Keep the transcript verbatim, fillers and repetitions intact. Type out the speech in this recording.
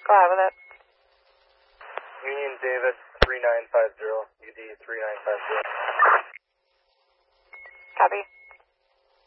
Go ahead with it. Union Davis three nine five zero, U D three nine five zero. Copy.